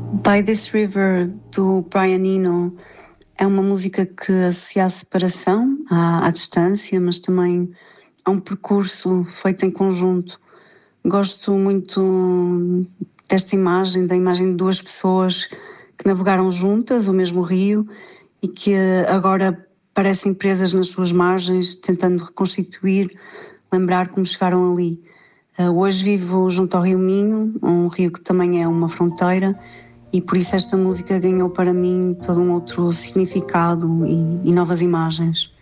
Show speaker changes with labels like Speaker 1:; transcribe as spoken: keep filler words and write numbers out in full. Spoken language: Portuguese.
Speaker 1: By This River, do Brian Eno, é uma música que associa a separação, à, à distância, mas também a um percurso feito em conjunto. Gosto muito desta imagem, da imagem de duas pessoas que navegaram juntas o mesmo rio e que agora parecem presas nas suas margens, tentando reconstituir, lembrar como chegaram ali. Uh, hoje vivo junto ao Rio Minho, um rio que também é uma fronteira, e por isso esta música ganhou para mim todo um outro significado e, e novas imagens.